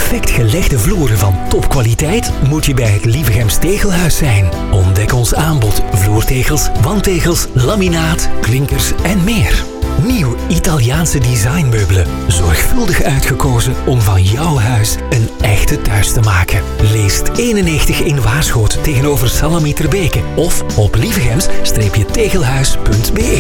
perfect gelegde vloeren van topkwaliteit moet je bij het Lievegems Tegelhuis zijn. Ontdek ons aanbod vloertegels, wandtegels, laminaat, klinkers en meer. Nieuw Italiaanse designmeubelen. Zorgvuldig uitgekozen om van jouw huis een echte thuis te maken. Leest 91 in Waarschoot tegenover Salami Terbeke of op lievegems-tegelhuis.be.